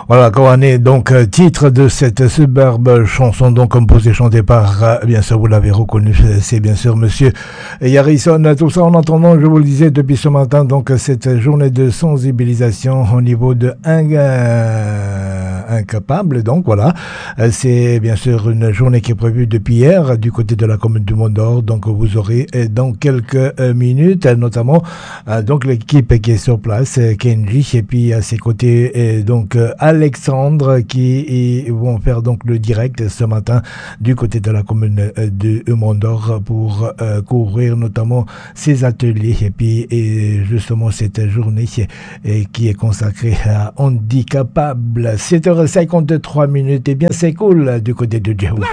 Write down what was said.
Voilà, Kohané, donc titre de cette superbe chanson, donc composée, chantée par, bien sûr, vous l'avez reconnu, c'est bien sûr Monsieur Harrison. Tout ça en entendant, je vous le disais depuis ce matin, donc cette journée de sensibilisation au niveau de incapable, donc voilà, c'est bien sûr une journée qui est prévue depuis hier du côté de la commune du Mont-d'Or, donc vous aurez dans quelques minutes, notamment donc l'équipe qui est sur place, Kenji, et puis à ses côtés donc Alexandre qui vont faire donc le direct ce matin du côté de la commune de Mont-d'Or pour couvrir notamment ces ateliers et puis justement cette journée qui est consacrée à handicapables. 7h53 minutes, et bien c'est cool du côté de Jéhovah.